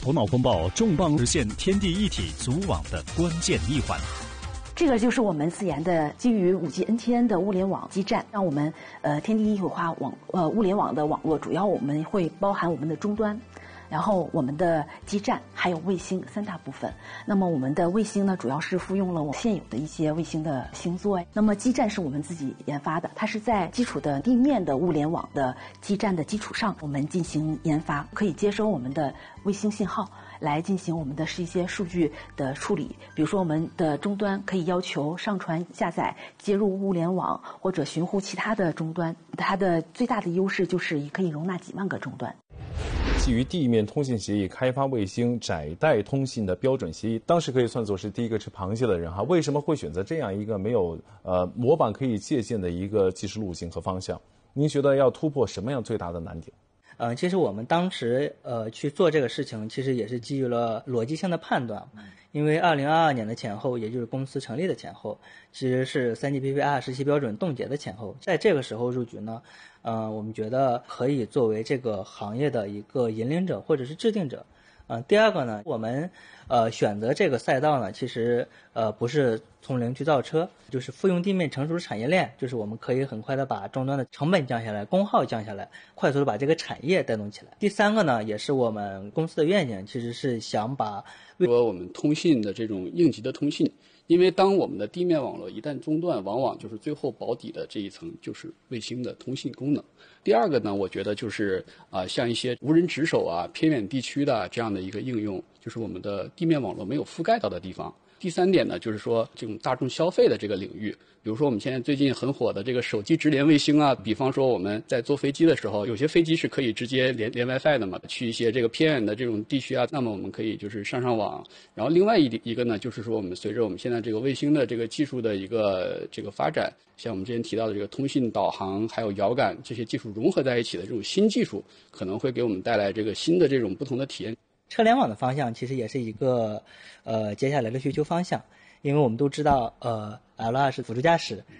头脑风暴重磅实现天地一体组网的关键一环。 这个就是我们自研的基于5G NTN 的物联网基站，让我们天地一体化物联网的网络，主要我们会包含我们的终端，然后我们的基站还有卫星3大部分。那么我们的卫星呢，主要是复用了我现有的一些卫星的星座。那么基站是我们自己研发的，它是在基础的地面的物联网的基站的基础上，我们进行研发，可以接收我们的卫星信号，来进行我们的一些数据的处理。比如说我们的终端可以要求上传、下载、接入物联网或者寻呼其他的终端，它的最大的优势就是可以容纳几万个终端。 基于地面通信协议开发卫星窄带通信的标准协议，当时可以算作是第一个吃螃蟹的人哈。为什么会选择这样一个没有模板可以借鉴的一个技术路径和方向？您觉得要突破什么样最大的难点？ 其实我们当时去做这个事情，其实也是基于了逻辑性的判断。因为2022年的前后，也就是公司成立的前后，其实是 3GPP-R17标准冻结的前后。在这个时候入局呢，我们觉得可以作为这个行业的一个引领者或者是制定者。第二个呢，我们选择这个赛道呢，其实不是从零去造车，就是复用地面成熟的产业链，就是我们可以很快的把终端的成本降下来，功耗降下来，快速的把这个产业带动起来。第三个呢，也是我们公司的愿景，其实是想把说我们通信的这种应急的通信，因为当我们的地面网络一旦中断，往往就是最后保底的这一层就是卫星的通信功能。第二个呢，我觉得就是像一些无人值守偏远地区的这样的一个应用，就是我们的地面网络没有覆盖到的地方。第三点呢，就是说这种大众消费的这个领域，比如说我们现在最近很火的这个手机直连卫星比方说我们在坐飞机的时候，有些飞机是可以直接连 WiFi 的嘛，去一些这个偏远的这种地区那么我们可以就是上网。然后另外一个呢，就是说我们随着我们现在这个卫星的这个技术的一个这个发展，像我们之前提到的这个通信导航还有遥感这些技术融合在一起的这种新技术，可能会给我们带来这个新的这种不同的体验。 车联网的方向其实也是一个接下来的需求方向，因为我们都知道L2是辅助驾驶，